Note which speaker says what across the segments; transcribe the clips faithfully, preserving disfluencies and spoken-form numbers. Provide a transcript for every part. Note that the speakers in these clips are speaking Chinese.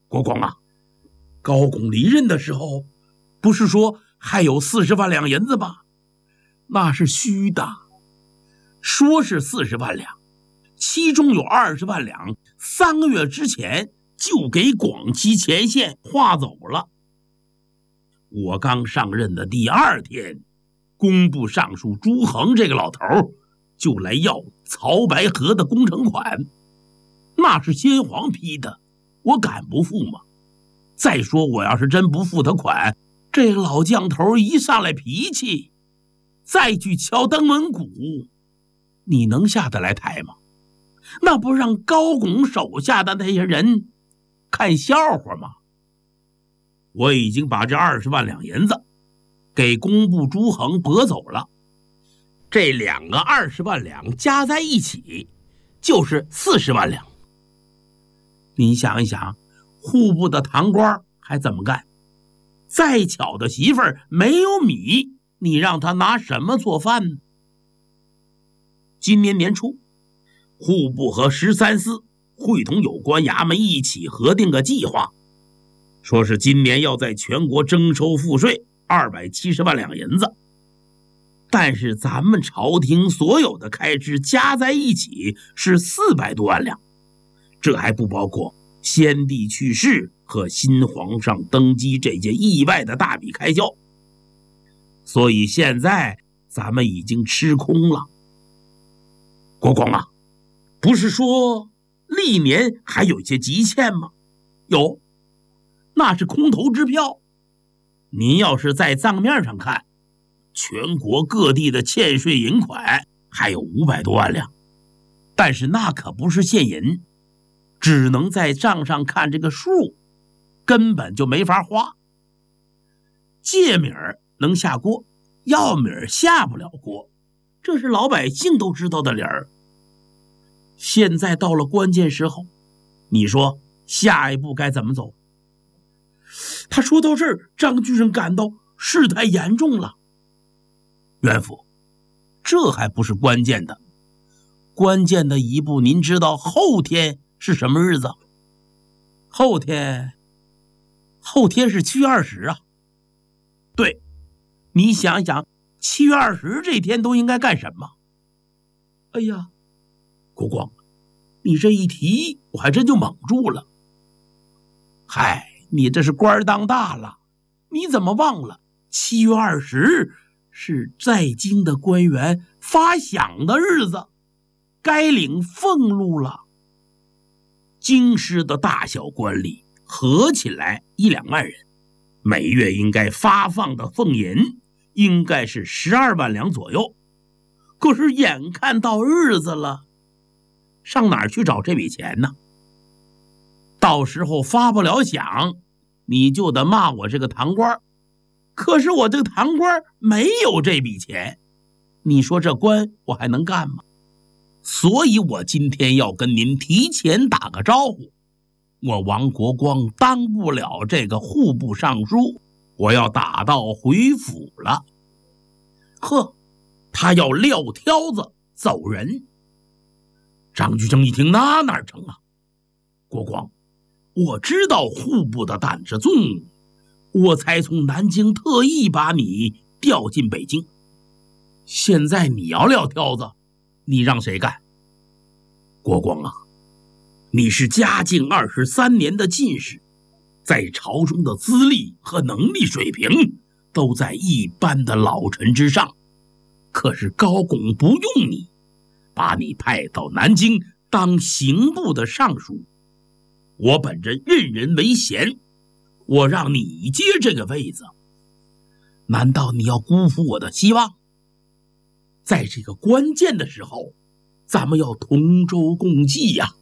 Speaker 1: 国光啊，高拱离任的时候，不是说还有四十万两银子吗？那是虚的，说是四十万两，其中有二十万两，三个月之前就给广西前线划走了。我刚上任的第二天，工部尚书朱恒这个老头就来要曹白河的工程款，那是先皇批的，我敢不付吗？再说我要是真不付他款，这老将头一上来脾气，再去敲登门鼓，你能下得来台吗？那不让高拱手下的那些人看笑话吗？我已经把这二十万两银子给工部朱恒驳走了，这两个二十万两加在一起就是四十万两。你想一想，户部的堂官还怎么干？再巧的媳妇儿没有米，你让他拿什么做饭呢？今年年初，户部和十三司会同有关衙门一起核定个计划，说是今年要在全国征收赋税二百七十万两银子，但是咱们朝廷所有的开支加在一起是四百多万两，这还不包括先帝去世和新皇上登基这件意外的大笔开销，所以现在咱们已经吃空了。国光啊，不是说历年还有一些积欠吗？有，那是空头支票。您要是在账面上看，全国各地的欠税银款还有五百多万两，但是那可不是现银，只能在账上看这个数，根本就没法花。借米儿能下锅，要米儿下不了锅，这是老百姓都知道的理儿。现在到了关键时候，你说下一步该怎么走？他说到这儿，张居正感到事态严重了。袁府，这还不是关键的，关键的一步您知道后天是什么日子？后天，后天是七月二十啊。对，你想想，七月二十这天都应该干什么？哎呀，国光，你这一提，我还真就懵住了。嗨，你这是官当大了，你怎么忘了七月二十是在京的官员发饷的日子，该领俸禄了。京师的大小官吏合起来一两万人，每月应该发放的俸银应该是十二万两左右。可是眼看到日子了，上哪儿去找这笔钱呢？到时候发不了饷，你就得骂我这个堂官。可是我这个堂官没有这笔钱，你说这官我还能干吗？所以我今天要跟您提前打个招呼，我王国光当不了这个户部尚书，我要打道回府了。呵，他要撂挑子走人。张居正一听，那哪成啊？国光，我知道户部的胆子重，我才从南京特意把你调进北京。现在你要撂挑子，你让谁干？国光啊，你是嘉靖二十三年的进士，在朝中的资历和能力水平都在一般的老臣之上，可是高拱不用你，把你派到南京当刑部的尚书。我本着任人唯贤，我让你接这个位子，难道你要辜负我的希望？在这个关键的时候，咱们要同舟共济呀。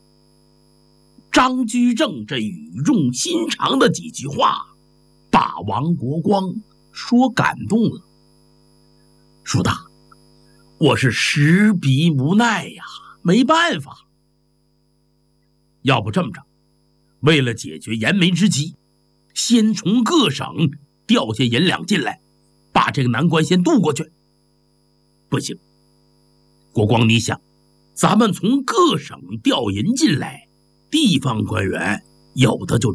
Speaker 1: 张居正这语重心长的几句话，把王国光说感动了。叔大，我是实逼无奈呀，没办法。要不这么着，为了解决燃眉之急，先从各省调些银两进来，把这个难关先渡过去。不行，国光，你想，咱们从各省调银进来，地方官员有的就